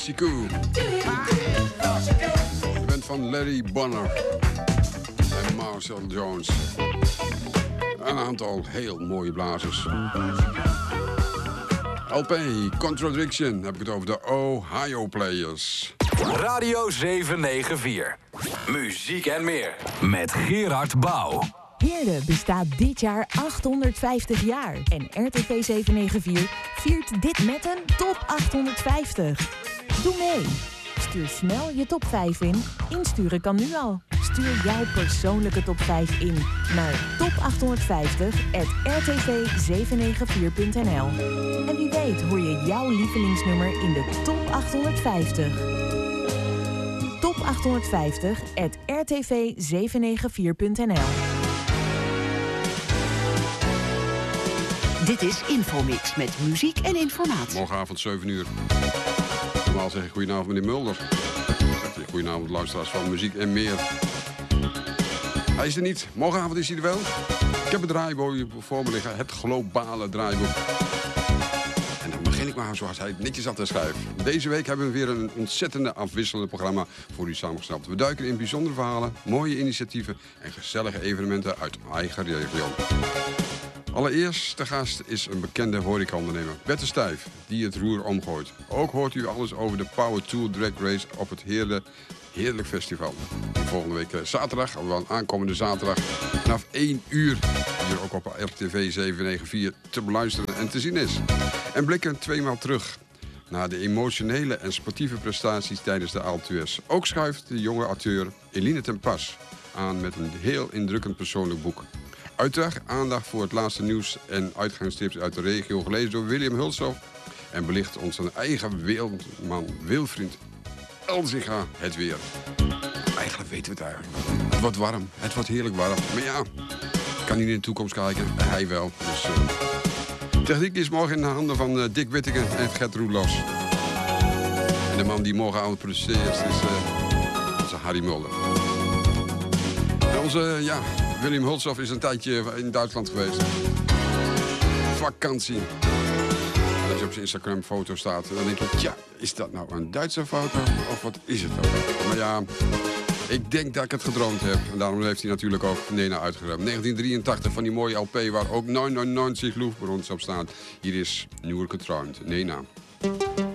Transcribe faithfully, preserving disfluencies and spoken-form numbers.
Chico. Je bent van Larry Bonner en Marcel Jones. Een aantal heel mooie blazers. L P, Contradiction, heb ik het over de Ohio Players. Radio zeven negen vier. Muziek en meer. Met Gerard Bouw. Heerde bestaat dit jaar achthonderdvijftig jaar. En R T V zevenhonderdvier viert dit met een top achthonderdvijftig. Doe mee. Stuur snel je top vijf in. Insturen kan nu al. Stuur jouw persoonlijke top vijf in naar top achthonderdvijftig at r t v zevenhonderdvier punt n l. En wie weet hoor je jouw lievelingsnummer in de top achthonderdvijftig. top achthonderdvijftig at r t v zevenhonderdvier punt n l. Dit is Infomix met muziek en informatie. Morgenavond zeven uur. Normaal zeg ik goedenavond meneer Mulder. Zeg je goedenavond luisteraars van muziek en meer. Hij is er niet. Morgenavond is hij er wel. Ik heb het draaiboek voor me liggen. Het globale draaiboek. En dan begin ik maar zoals hij het netjes had te schrijven. Deze week hebben we weer een ontzettende afwisselende programma voor u samengesteld. We duiken in bijzondere verhalen, mooie initiatieven en gezellige evenementen uit eigen regio. Allereerst de gast is een bekende horecaondernemer, Bette Stijf, die het roer omgooit. Ook hoort u alles over de Power Tour Drag Race op het Heerlijk, Heerlijk Festival. Die volgende week zaterdag, of aankomende zaterdag, vanaf één uur hier ook op R T V zevenhonderdvier te beluisteren en te zien is. En blikken tweemaal terug naar de emotionele en sportieve prestaties tijdens de Altuers. Ook schuift de jonge auteur Eline ten Pas aan met een heel indrukkend persoonlijk boek. Uiteraard aandacht voor het laatste nieuws en uitgangstips uit de regio, gelezen door William Hulshoff. En belicht onze eigen wereldman, Wilfried Elzinga het weer. Eigenlijk weten we het eigenlijk. Het wordt warm, het wordt heerlijk warm. Maar ja, ik kan niet in de toekomst kijken. Hij wel. Dus, uh... techniek is morgen in de handen van uh, Dick Wittingen en Gert Roelos. En de man die morgenavond produceert is uh, onze Harry Mulder. En onze, uh, ja... William Hulshoff is een tijdje in Duitsland geweest. Vakantie. Als je op zijn Instagram foto staat, dan denk je, tja, is dat nou een Duitse foto of wat is het nou? Maar ja, ik denk dat ik het gedroomd heb. En daarom heeft hij natuurlijk ook Nena uitgeruimd. negentien drieëntachtig van die mooie L P waar ook negenennegentig Loefbrons op staat. Hier is Nieuw getrouwd. Nena.